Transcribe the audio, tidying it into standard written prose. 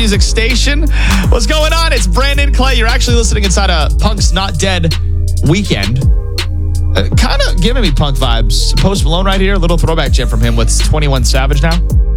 music station. What's going on? It's Brandon Clay. You're actually listening inside a Punk's Not Dead weekend. Kind of giving me Punk vibes. Post Malone right here. A little throwback jam from him with 21 Savage now.